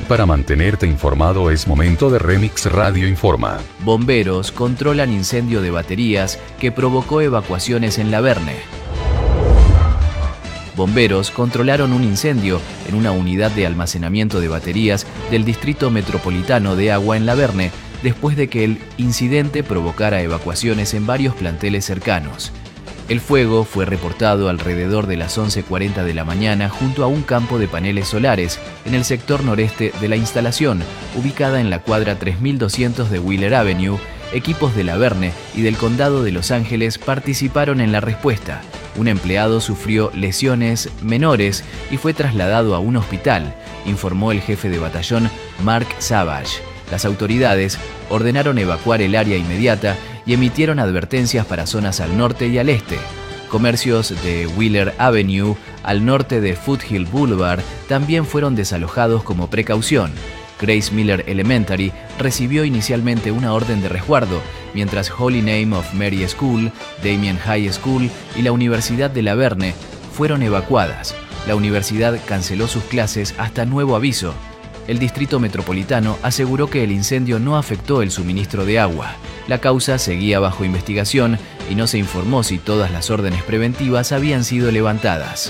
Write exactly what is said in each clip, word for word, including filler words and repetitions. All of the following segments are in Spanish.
Para mantenerte informado es momento de Remix Radio Informa. Bomberos controlan incendio de baterías que provocó evacuaciones en Laverne. Bomberos controlaron un incendio en una unidad de almacenamiento de baterías del Distrito Metropolitano de Agua en Laverne, después de que el incidente provocara evacuaciones en varios planteles cercanos. El fuego fue reportado alrededor de las once cuarenta de la mañana junto a un campo de paneles solares en el sector noreste de la instalación, ubicada en la cuadra tres mil doscientos de Wheeler Avenue. Equipos de Laverne y del Condado de Los Ángeles participaron en la respuesta. Un empleado sufrió lesiones menores y fue trasladado a un hospital, informó el jefe de batallón Mark Savage. Las autoridades ordenaron evacuar el área inmediata y emitieron advertencias para zonas al norte y al este. Comercios de Wheeler Avenue, al norte de Foothill Boulevard, también fueron desalojados como precaución. Grace Miller Elementary recibió inicialmente una orden de resguardo, mientras Holy Name of Mary School, Damien High School y la Universidad de Laverne fueron evacuadas. La universidad canceló sus clases hasta nuevo aviso. El Distrito Metropolitano aseguró que el incendio no afectó el suministro de agua. La causa seguía bajo investigación y no se informó si todas las órdenes preventivas habían sido levantadas.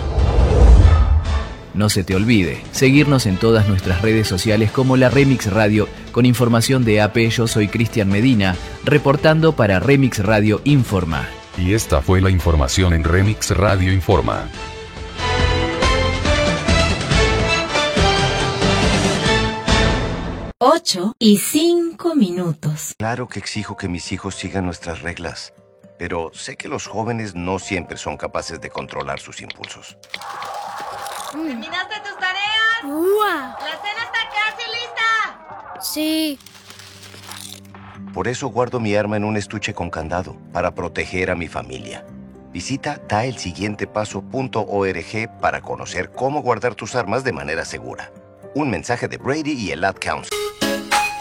No se te olvide seguirnos en todas nuestras redes sociales como la Remix Radio con información de A P. Yo soy Cristian Medina, reportando para Remix Radio Informa. Y esta fue la información en Remix Radio Informa. Ocho y cinco minutos. Claro que exijo que mis hijos sigan nuestras reglas, pero sé que los jóvenes no siempre son capaces de controlar sus impulsos. ¿Terminaste tus tareas? ¡Uah! ¡La cena está casi lista! Sí. Por eso guardo mi arma en un estuche con candado, para proteger a mi familia. Visita da el siguiente paso punto org para conocer cómo guardar tus armas de manera segura. Un mensaje de Brady y el Ad Council.